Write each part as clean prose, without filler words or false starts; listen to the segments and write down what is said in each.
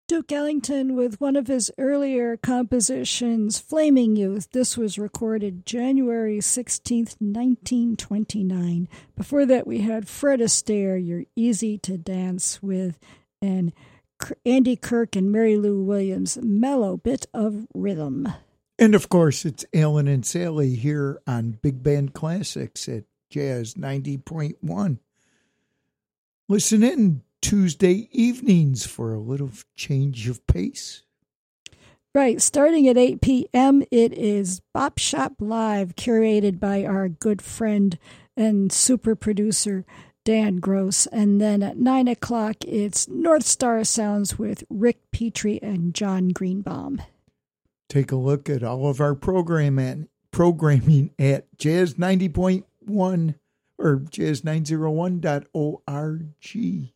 Duke Ellington with one of his earlier compositions, Flaming Youth. This was recorded January 16th, 1929. Before that, we had Fred Astaire, You're Easy to Dance With, and Andy Kirk and Mary Lou Williams, Mellow Bit of Rhythm. And of course, it's Alan and Sally here on Big Band Classics at Jazz 90.1. Listen in Tuesday evenings for a little change of pace. Right, starting at 8 p.m., it is Bop Shop Live, curated by our good friend and super producer, Dan Gross. And then at 9 o'clock, it's North Star Sounds with Rick Petrie and John Greenbaum. Take a look at all of our programming at Jazz 90.1 or jazz901.org.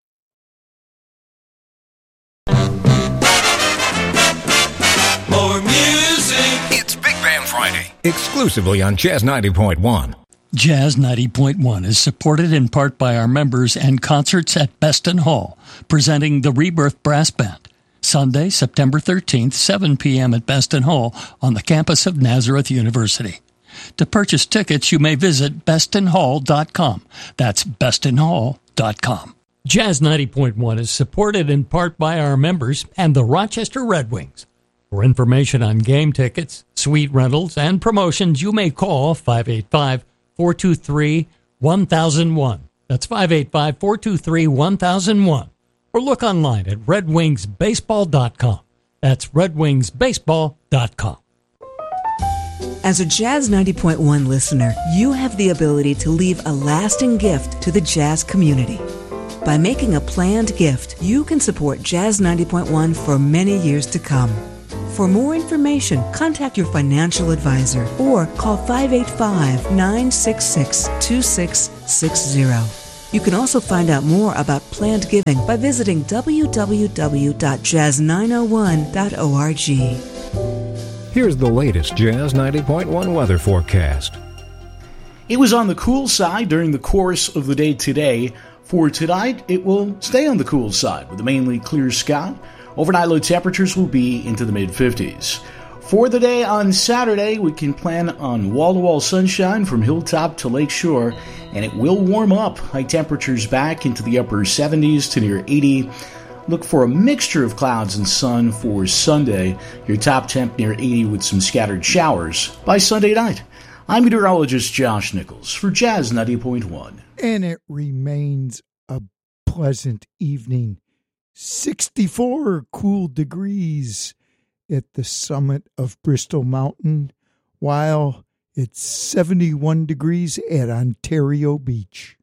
More music. It's Big Band Friday, exclusively on Jazz 90.1. Jazz 90.1 is supported in part by our members and concerts at Beston Hall, presenting the Rebirth Brass Band. Sunday, September 13th, 7 p.m. at Beston Hall on the campus of Nazareth University. To purchase tickets, you may visit bestonhall.com. That's bestonhall.com. Jazz 90.1 is supported in part by our members and the Rochester Red Wings. For information on game tickets, suite rentals, and promotions, you may call 585-423-1001. That's 585-423-1001. Or look online at redwingsbaseball.com. That's redwingsbaseball.com. As a Jazz 90.1 listener, you have the ability to leave a lasting gift to the jazz community. By making a planned gift, you can support Jazz 90.1 for many years to come. For more information, contact your financial advisor or call 585-966-2660. You can also find out more about planned giving by visiting www.jazz901.org. Here's the latest Jazz 90.1 weather forecast. It was on the cool side during the course of the day today. For tonight, it will stay on the cool side with a mainly clear sky. Overnight low temperatures will be into the mid-50s. For the day on Saturday, we can plan on wall-to-wall sunshine from hilltop to lakeshore, and it will warm up. High temperatures back into the upper 70s to near 80. Look for a mixture of clouds and sun for Sunday. Your top temp near 80 with some scattered showers by Sunday night. I'm meteorologist Josh Nichols for Jazz 90.1. And it remains a pleasant evening. 64 cool degrees at the summit of Bristol Mountain, while it's 71 degrees at Ontario Beach.